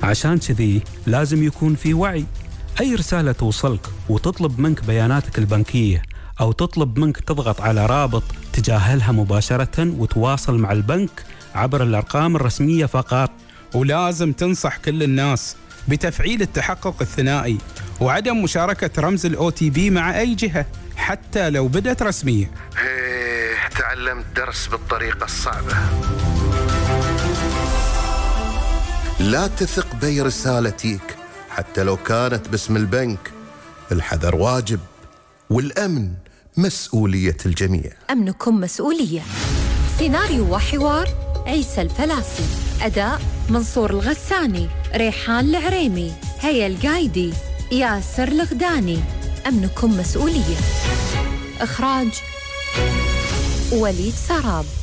عشان كذي لازم يكون في وعي. أي رسالة توصلك وتطلب منك بياناتك البنكية أو تطلب منك تضغط على رابط، تجاهلها مباشرة وتواصل مع البنك عبر الأرقام الرسمية فقط. ولازم تنصح كل الناس بتفعيل التحقق الثنائي وعدم مشاركة رمز الOTP مع أي جهة حتى لو بدت رسمية. تعلمت درس بالطريقة الصعبة. لا تثق بأي رسالة تيك حتى لو كانت باسم البنك. الحذر واجب والأمن مسؤولية الجميع. أمنكم مسؤولية. سيناريو وحوار عيسى الفلاسي. أداء منصور الغساني، ريحان العريمي، هيا القايدي، ياسر الغداني. أمنكم مسؤولية. إخراج وليد سراب.